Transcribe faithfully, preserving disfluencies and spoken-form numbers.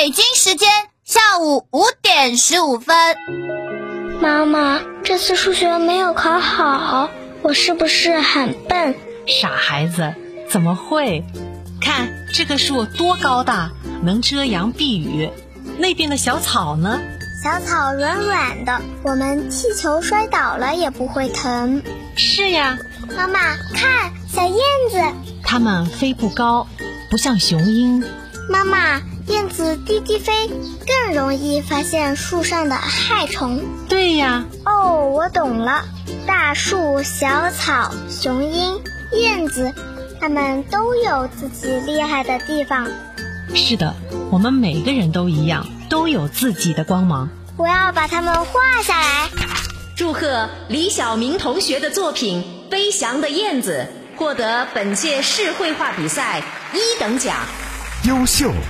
北京时间下午五点十五分。 妈妈，这次数学没有考好，我是不是很笨？ 傻孩子，怎么会？看这棵树多高大，能遮阳避雨。那边的小草呢？ 小草软软的，我们踢球摔倒了也不会疼。 是呀。 妈妈，看，小燕子。 它们飞不高，不像雄鹰。 妈妈，燕子低低飞，更容易发现树上的害虫。 对呀。 哦，我懂了。大树、小草、雄鹰、燕子，它们都有自己厉害的地方。 是的，我们每个人都一样，都有自己的光芒。 我要把它们画下来。 祝贺李晓明同学的作品《飞翔的燕子》获得本届市绘画比赛一等奖。 优秀